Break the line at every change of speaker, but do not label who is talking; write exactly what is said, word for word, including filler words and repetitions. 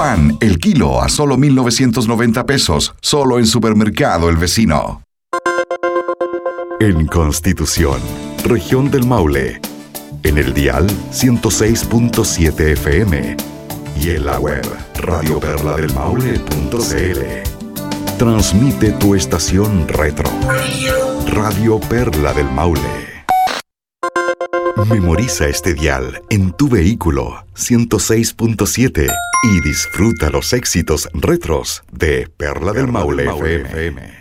pan, el kilo a solo mil novecientos noventa pesos, solo en Supermercado El Vecino. En Constitución, región del Maule, en el dial ciento seis punto siete F M y en la web radio perla del maule punto c l. Transmite tu estación retro. Radio Perla del Maule. Memoriza este dial en tu vehículo ciento seis punto siete y disfruta los éxitos retros de Perla del Maule F M.